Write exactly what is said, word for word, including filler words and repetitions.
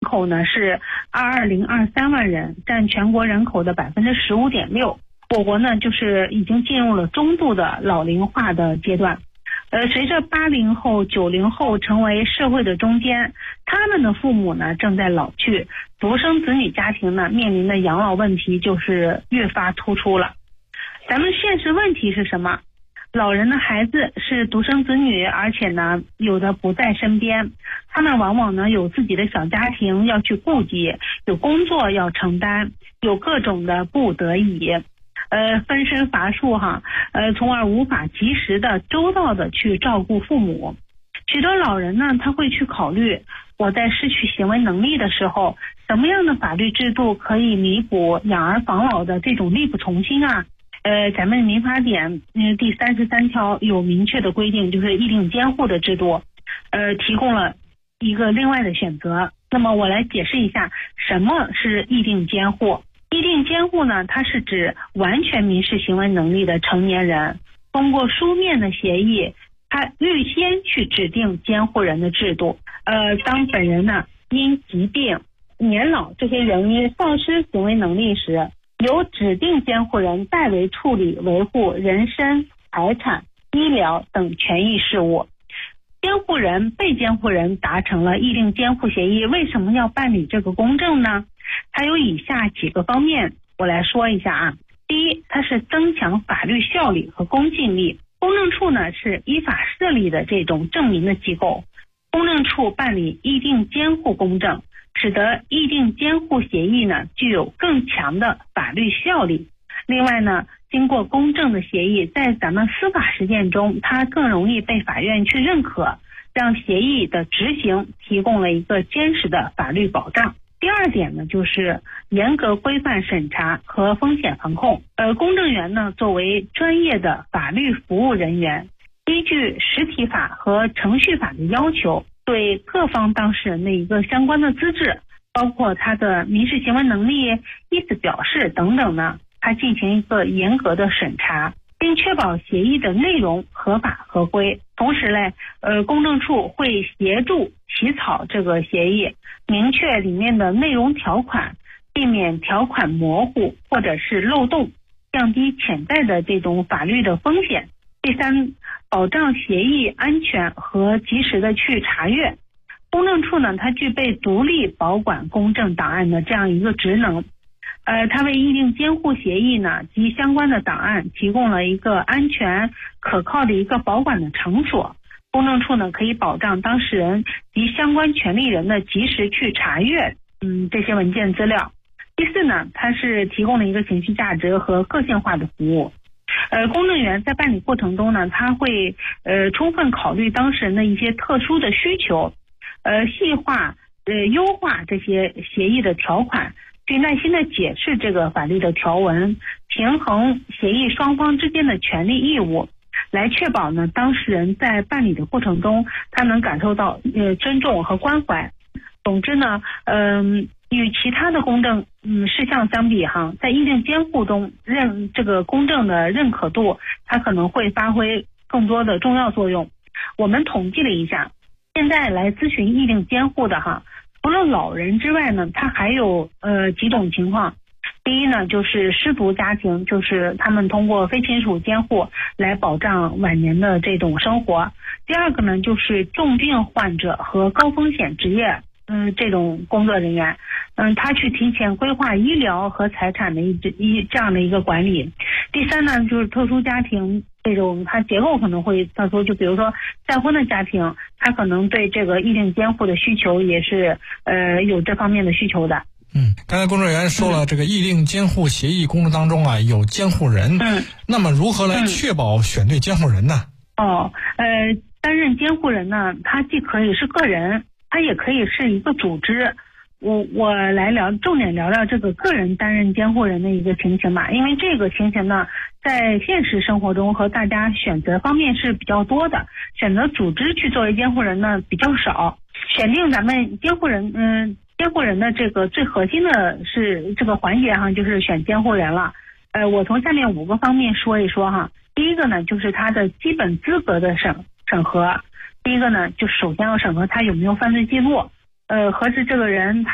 口呢是二二零二三万人，占全国人口的百分之十五点六。我国呢就是已经进入了中度的老龄化的阶段。呃，随着八零后、九零后成为社会的中坚，他们的父母呢正在老去，独生子女家庭呢面临的养老问题就是越发突出了。咱们现实问题是什么？老人的孩子是独生子女，而且呢有的不在身边，他们往往呢有自己的小家庭要去顾及，有工作要承担，有各种的不得已，呃分身乏术哈，呃从而无法及时的周到的去照顾父母。许多老人呢他会去考虑，我在失去行为能力的时候，什么样的法律制度可以弥补养儿防老的这种力不从心啊？呃，咱们民法典嗯第三十三条有明确的规定，就是议定监护的制度，呃，提供了一个另外的选择。那么我来解释一下什么是议定监护。议定监护呢，它是指完全民事行为能力的成年人通过书面的协议，他预先去指定监护人的制度。呃，当本人呢因疾病、年老这些原因丧失行为能力时，由指定监护人代为处理维护人身、财产、医疗等权益事务。监护人、被监护人达成了议定监护协议，为什么要办理这个公证呢？它有以下几个方面，我来说一下啊。第一，它是增强法律效力和公信力。公证处呢是依法设立的这种证明的机构，公证处办理议定监护公证，使得议定监护协议呢具有更强的法律效力。另外呢，经过公证的协议在咱们司法实践中，它更容易被法院去认可，让协议的执行提供了一个坚实的法律保障。第二点呢，就是严格规范审查和风险防控。呃，公证员呢作为专业的法律服务人员，依据实体法和程序法的要求，对各方当事人的一个相关的资质，包括他的民事行为能力、意思表示等等呢，他进行一个严格的审查，并确保协议的内容合法合规。同时呢，呃，公证处会协助起草这个协议，明确里面的内容条款，避免条款模糊或者是漏洞，降低潜在的这种法律的风险。第三，保障协议安全和及时的去查阅。公证处呢，它具备独立保管公证档案的这样一个职能。呃，它为议定监护协议呢及相关的档案提供了一个安全可靠的一个保管的场所。公证处呢可以保障当事人及相关权利人的及时去查阅嗯这些文件资料。第四呢，它是提供了一个情绪价值和个性化的服务。呃，公证员在办理过程中呢，他会呃充分考虑当事人的一些特殊的需求，呃细化呃优化这些协议的条款，去耐心的解释这个法律的条文，平衡协议双方之间的权利义务，来确保呢当事人在办理的过程中，他能感受到呃尊重和关怀。总之呢，嗯、呃，与其他的公证嗯事项相比哈，在议定监护中认这个公证的认可度，它可能会发挥更多的重要作用。我们统计了一下，现在来咨询议定监护的哈，除了老人之外呢，它还有呃几种情况。第一呢，就是失独家庭，就是他们通过非亲属监护来保障晚年的这种生活。第二个呢，就是重病患者和高风险职业嗯这种工作人员，嗯他去提前规划医疗和财产的一一这样的一个管理。第三呢，就是特殊家庭这种它结构可能会特殊，就比如说再婚的家庭，他可能对这个议定监护的需求也是呃有这方面的需求的。 嗯，刚才公证员说了，这个议定监护协议公证当中啊有监护人，嗯，那么如何来确保选对监护人呢？ 哦，呃，担任监护人呢，他既可以是个人，他也可以是一个组织。我我来聊重点聊聊这个个人担任监护人的一个情形吧，因为这个情形呢，在现实生活中和大家选择方面是比较多的，选择组织去作为监护人呢比较少。选定咱们监护人，嗯。监护人的这个最核心的是这个环节哈，就是选监护人了。呃，我从下面五个方面说一说哈。第一个呢，就是他的基本资格的审审核。第一个呢，就首先要审核他有没有犯罪记录，呃，核实这个人